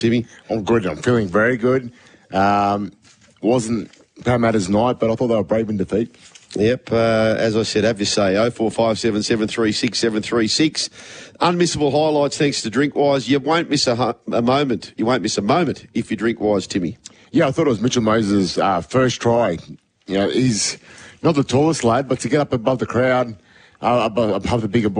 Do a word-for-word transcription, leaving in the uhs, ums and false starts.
Timmy? I'm good. I'm feeling very good. Um, wasn't Parramatta's night, but I thought they were brave in defeat. Yep, uh, as I said, have your say. oh four five seven, seven three six, seven three six. Unmissable highlights thanks to Drinkwise. You won't miss a, hu- a moment. You won't miss a moment if you Drinkwise, Timmy. Yeah, I thought it was Mitchell Moses' uh, first try. You know, he's not the tallest lad, but to get up above the crowd, uh, above, above the bigger